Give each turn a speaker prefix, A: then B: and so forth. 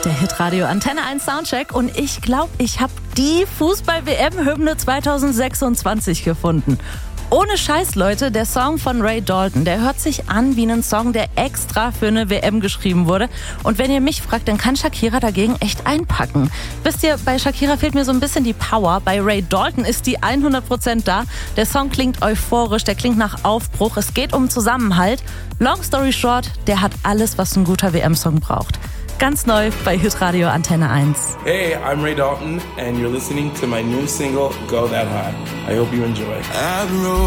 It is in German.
A: der Hitradio Antenne 1 Soundcheck und ich glaube, ich habe die Fußball-WM-Hymne 2026 gefunden. Ohne Scheiß, Leute, der Song von Ray Dalton, der hört sich an wie ein Song, der extra für eine WM geschrieben wurde. Und wenn ihr mich fragt, dann kann Shakira dagegen echt einpacken. Wisst ihr, bei Shakira fehlt mir so ein bisschen die Power. Bei Ray Dalton ist die 100% da. Der Song klingt euphorisch, der klingt nach Aufbruch. Es geht um Zusammenhalt. Long story short, der hat alles, was ein guter WM-Song braucht. Ganz neu bei Hitradio Antenne 1.
B: Hey, I'm Ray Dalton and you're listening to my new single, Go That High. I hope you enjoy.